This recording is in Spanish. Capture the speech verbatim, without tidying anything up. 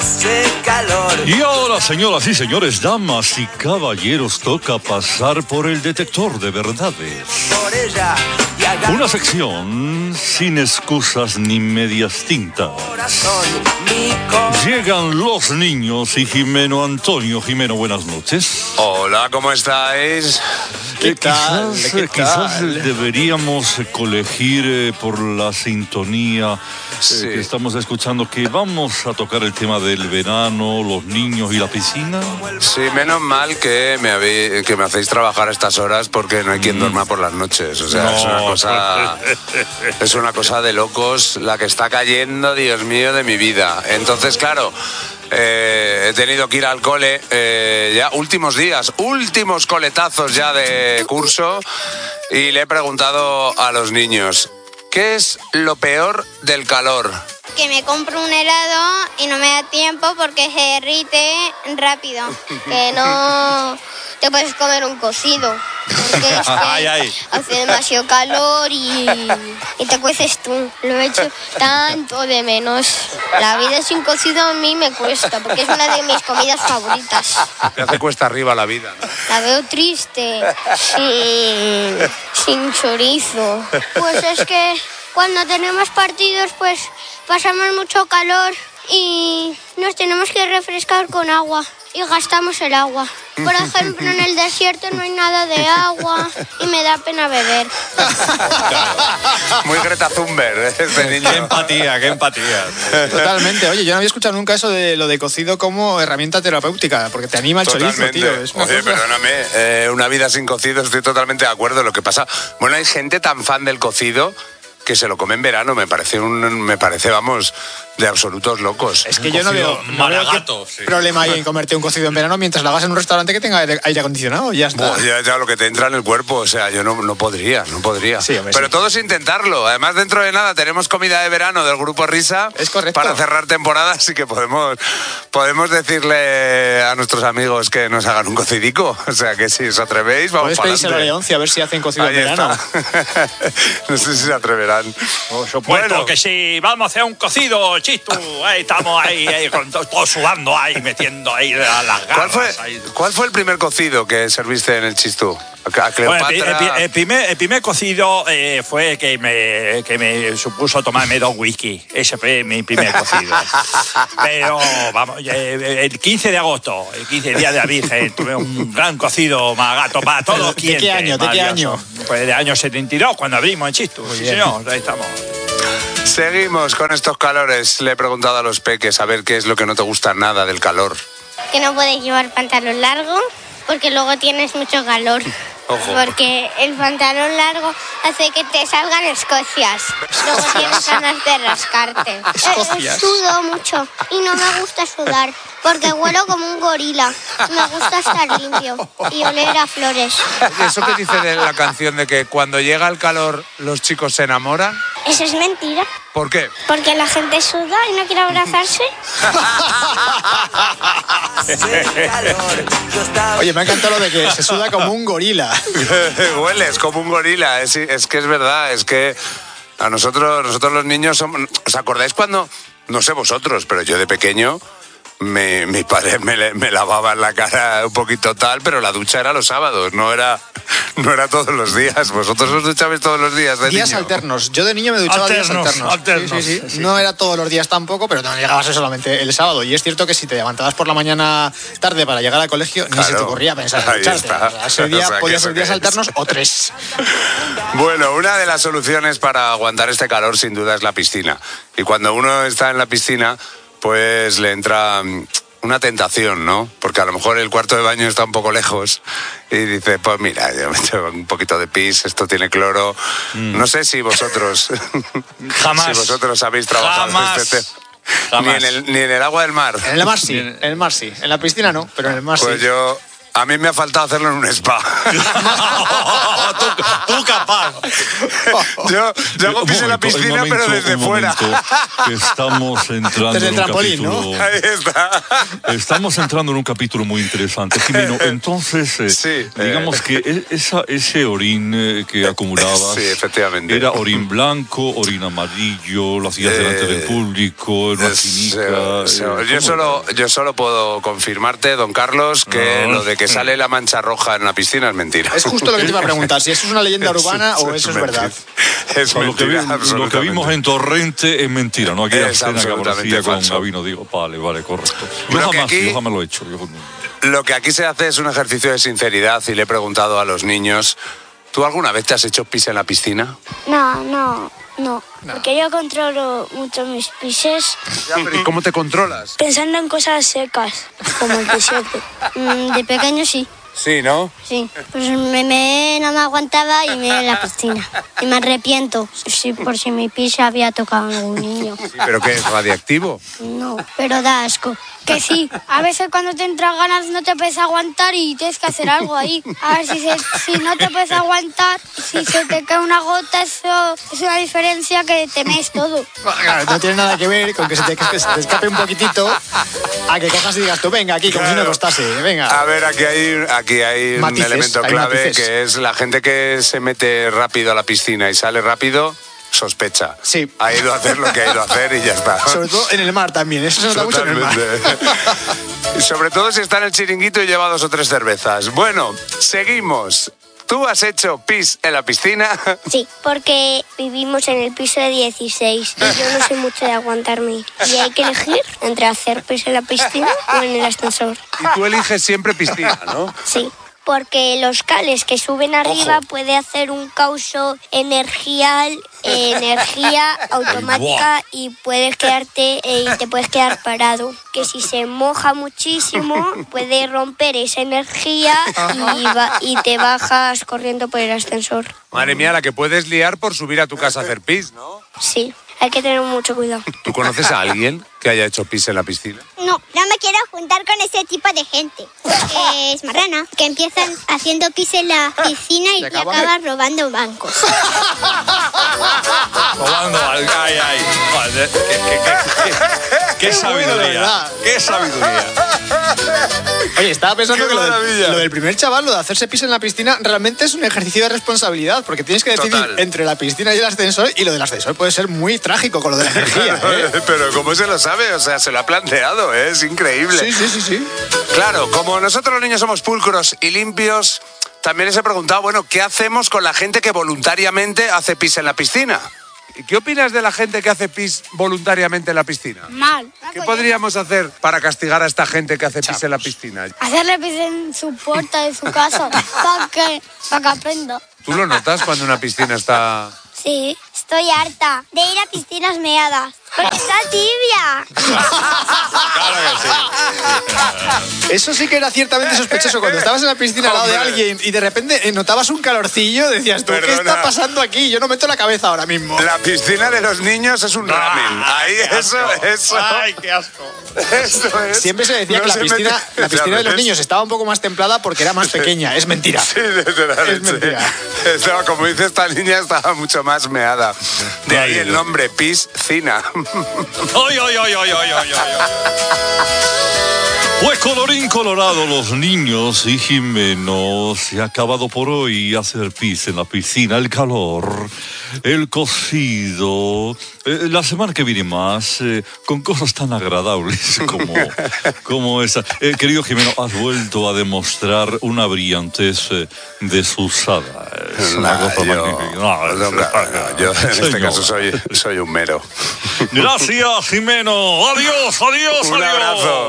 hace calor. Y ahora, señoras y señores, damas y caballeros, toca pasar por el detector de verdades. Por ella y haga Una sección sin excusas ni medias tintas. corazón, mi corazón. Llegan los niños y Jimeno Antonio. Jimeno, buenas noches. Hola, ¿cómo estáis? Eh, tal? Quizás, ¿Qué eh, quizás tal? eh, deberíamos eh, colegir eh, por la sintonía eh, Sí. que estamos escuchando que vamos a tocar el tema del verano, los niños y la piscina. Sí, menos mal que me, habéis, que me hacéis trabajar a estas horas porque no hay quien duerma por las noches. O sea, No. es una cosa es una cosa de locos la que está cayendo, Dios mío, de mi vida. Entonces, claro, eh, he tenido que ir al cole eh, ya últimos días, últimos coletazos ya de curso y le he preguntado a los niños, ¿qué es lo peor del calor? Que me compro un helado y no me da tiempo porque se derrite rápido. Que no te puedes comer un cocido. Porque es que Ay, ay. hace demasiado calor y, y te cueces tú. Lo he hecho tanto de menos. La vida sin cocido a mí me cuesta porque es una de mis comidas favoritas. Te hace cuesta arriba la vida, ¿no? La veo triste, sin, sin chorizo. Pues es que cuando tenemos partidos, pues pasamos mucho calor y nos tenemos que refrescar con agua y gastamos el agua. Por ejemplo, en el desierto no hay nada de agua y me da pena beber. Muy Greta Thunberg, ¿eh? Este Qué niño. empatía, qué empatía. Totalmente. Oye, yo no había escuchado nunca eso de lo de cocido como herramienta terapéutica, porque te anima el chorizo, Totalmente. tío. Es una Oye, cosa- perdóname, eh, una vida sin cocido, estoy totalmente de acuerdo. Lo que pasa, bueno, hay gente tan fan del cocido que se lo come en verano, me parece, un, me parece, vamos, de absolutos locos. Es que yo no cocido veo, no veo maragato, qué sí. problema hay en comerte un cocido en verano mientras lo hagas en un restaurante que tenga aire aire acondicionado. Ya está. Buah, ya, ya lo que te entra en el cuerpo, o sea, yo no, no podría, no podría. Sí, hombre, Pero sí. todo es intentarlo. Además, dentro de nada tenemos comida de verano del Grupo Risa. Es correcto. Para cerrar temporada, así que podemos, podemos decirle a nuestros amigos que nos hagan un cocidico. O sea, que si os atrevéis, vamos Puedes para pedírselo a Leoncio a ver si hacen cocido en Ahí verano. está. No sé si se atreverán. Por supuesto Bueno. que sí, vamos a hacer un cocido, Chistu. Ahí estamos, ahí, ahí con to- todos sudando, ahí metiendo ahí la- las garras. ¿Cuál fue, ahí. ¿Cuál fue el primer cocido que serviste en el Chistú? A a Bueno, el, Cleopatra. pi- el pi- el primer, el primer cocido eh, fue que me, que me supuso tomarme dos whisky. Ese fue mi primer cocido. Pero, vamos, eh, el quince de agosto, el quince día de la Virgen, tuve un gran cocido magato para todos los ¿De qué clientes. año? ¿De qué maravilloso. año? Pues de año setenta y dos, cuando abrimos en Chistu. Sí, bien. señor, ahí estamos. Seguimos con estos calores. Le he preguntado a los peques a ver qué es lo que no te gusta nada del calor. Que no puedes llevar pantalón largo porque luego tienes mucho calor. Ojo. Porque el pantalón largo hace que te salgan escocias. Luego tienes ganas de rascarte. Escocias. Eh, sudo mucho y no me gusta sudar porque huelo como un gorila. Me gusta estar limpio y oler a flores. ¿Eso que dice de la canción de que cuando llega el calor los chicos se enamoran? Eso es mentira. ¿Por qué? Porque la gente suda y no quiere abrazarse. Hace calor. Yo estaba Oye, me ha encantado lo de que se suda como un gorila. Hueles como un gorila. Es, es que es verdad, es que a nosotros, nosotros los niños somos... ¿Os acordáis cuando, no sé vosotros, pero yo de pequeño, me- mi padre me, le- me lavaba la cara un poquito tal, pero la ducha era los sábados, no era, no era todos los días. ¿Vosotros os duchabais todos los días de Días niño? alternos. Yo de niño me duchaba días Alternos, alternos. alternos, Sí, sí, sí. sí. No era todos los días tampoco, pero no llegabas a ser solamente el sábado. Y es cierto que si te levantabas por la mañana tarde para llegar al colegio, ni Claro. se te ocurría pensar en Ahí ducharte. está. O sea, ese día O sea, que podía eso ser días que es. alternos o tres. Bueno, una de las soluciones para aguantar este calor sin duda es la piscina. Y cuando uno está en la piscina, pues le entra mm, una tentación, ¿no? Porque a lo mejor el cuarto de baño está un poco lejos y dice, pues mira, yo me echo un poquito de pis, esto tiene cloro. No sé si vosotros... Jamás. Si vosotros habéis trabajado Jamás. este tema. Ni Jamás. en, el, ni en el agua del mar. En el mar sí, en el mar sí. En la piscina no, pero en el mar Pues sí. yo A mí me ha faltado hacerlo en un spa. tú, tú capaz. Yo, yo hago Un pis en la momento, piscina, un pero momento, desde un fuera. momento, que estamos entrando Desde en el un trampolín, ¿no? capítulo... Ahí está. Estamos entrando en un capítulo muy interesante, Jimeno. Entonces, eh, Sí, digamos eh. que e- esa, ese orín eh, que acumulabas... Sí, efectivamente. ¿Era orín blanco, orín amarillo, lo hacías delante del público, en una Es- cinica? eh, eh, se- ¿cómo yo, solo, era? yo solo puedo confirmarte, don Carlos, que No. lo de que sale la mancha roja en la piscina es mentira. Es justo lo que te iba a preguntar, si eso es una leyenda urbana o eso es mentira. verdad. Es O sea, lo, que vi- mentira, lo que absolutamente. vimos en Torrente es mentira, ¿no? Aquella Es escena que absolutamente aparecía con falso. Gabino, digo, vale, vale, correcto. Yo Lo que jamás, aquí- yo jamás lo he hecho. yo- Lo que aquí se hace es un ejercicio de sinceridad y le he preguntado a los niños, ¿tú alguna vez te has hecho pis en la piscina? No, no, no. Porque yo controlo mucho mis pises ¿Y cómo te controlas? pensando en cosas secas, como el pisete. Mm, de pequeño sí. Sí, ¿no? Sí, pues me, me no me aguantaba y me en la piscina. Y me arrepiento, sí, por si mi pis había tocado a algún niño. ¿Pero qué es radiactivo? No, pero da asco. Que sí, a veces cuando te entran ganas no te puedes aguantar y tienes que hacer algo ahí. A ver, si, se- si no te puedes aguantar, si se te cae una gota, eso es una diferencia que te mees todo. Claro, no tiene nada que ver con que se te, que se te escape un poquitito a que cojas y digas tú, venga, aquí, como si no Claro. costase, venga. A ver, aquí hay, aquí hay un Matices, elemento hay clave matices. que es la gente que se mete rápido a la piscina y sale rápido, sospecha. Sí. Ha ido a hacer lo que ha ido a hacer y ya está. Sobre todo en el mar también, eso se nota mucho en el mar. Totalmente. Y sobre todo si está en el chiringuito y lleva dos o tres cervezas. Bueno, seguimos. ¿Tú has hecho pis en la piscina? Sí, porque vivimos en el piso de dieciséis y yo no soy mucho de aguantarme. Y hay que elegir entre hacer pis en la piscina o en el ascensor. Y tú eliges siempre piscina, ¿no? Sí, porque los cables que suben arriba Ojo. puede hacer un causo energial, eh, energía automática y puedes quedarte eh, y te puedes quedar parado. Que si se moja muchísimo puede romper esa energía y, va- y te bajas corriendo por el ascensor. Madre mía, la que puedes liar por subir a tu casa a hacer pis, ¿no? Sí, hay que tener mucho cuidado. ¿Tú conoces a alguien que haya hecho pis en la piscina? No, no me quiero juntar con ese tipo de gente. Porque es marrana. Que empiezan haciendo pis en la piscina y Y te acaban- acabas robando bancos. Robando al ay, ay. Joder, qué, qué, qué, qué, qué sabiduría. verdad. Qué sabiduría. Oye, estaba pensando ¡Qué que lo maravilla! del, lo del primer chaval, lo de hacerse pis en la piscina, realmente es un ejercicio de responsabilidad, porque tienes que decidir Total. entre la piscina y el ascensor, y lo del ascensor puede ser muy trágico con lo de la energía, ¿eh? Pero ¿cómo se lo sabe? O sea, se lo ha planteado, ¿eh? Es increíble. Sí, sí, sí, sí. Claro, como nosotros los niños somos pulcros y limpios, también les he preguntado, bueno, ¿qué hacemos con la gente que voluntariamente hace pis en la piscina? ¿Y qué opinas de la gente que hace pis voluntariamente en la piscina? Mal. ¿Qué podríamos hacer para castigar a esta gente que hace pis en la piscina? Hacerle pis en su puerta de su casa para que, pa' que aprenda. ¿Tú lo notas cuando una piscina está...? Sí, estoy harta de ir a piscinas meadas. Porque está tibia. Claro que sí. Eso sí que era ciertamente sospechoso. Cuando estabas en la piscina al lado de Hombre. alguien y de repente eh, notabas un calorcillo, decías tú, ¿qué Perdona. está pasando aquí? Yo no meto la cabeza ahora mismo. La piscina de los niños es un ramen. Ahí, qué eso, asco. eso. Ay, qué asco. Eso es. Siempre se decía No que la se piscina, mete- la piscina de los ¿Sabes? niños estaba un poco más templada porque era más pequeña. Es mentira. Sí, desde la Es leche. mentira. Estaba, como dice esta niña, estaba mucho más meada. De ahí Ay, el Dios. nombre, piscina. Ay, ay, ay, ay, ay, ay, ay. Pues colorín colorado, los niños y Jimeno se ha acabado por hoy hacer pis en la piscina, el calor, el cocido. Eh, la semana que viene más, eh, con cosas tan agradables como, como esa. Eh, querido Jimeno, has vuelto a demostrar una brillantez eh, desusada. Es una Nah, cosa yo, magnífica. No, es- no, no, yo en este Señor. caso soy, soy un mero. Gracias, Jimeno. Adiós, adiós, Un adiós. abrazo.